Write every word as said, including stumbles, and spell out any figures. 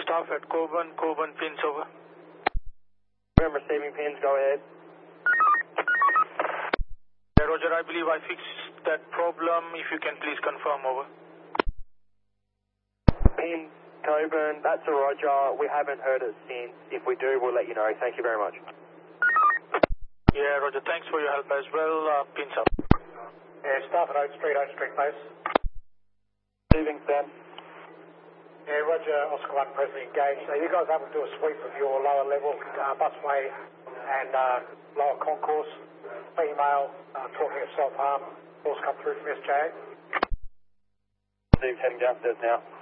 staff at Coburn, Coburn pins over. I'm receiving pins, go ahead. Yeah, Roger, I believe I fixed that problem. If you can please confirm over. Pin, Coburn, that's a Roger. We haven't heard it since. If we do, we'll let you know. Thank you very much. Yeah, Roger, thanks for your help as well. Uh, pins up. Yeah, staff at Oak Street, Oak Street base. Receiving, Sam. Yeah, Roger, Oscar one, presently engaged. Are you guys able to do a sweep of your lower level uh, busway and uh, lower concourse? Female, uh, talking of self-harm, calls come through from S J A. Steve heading downstairs now.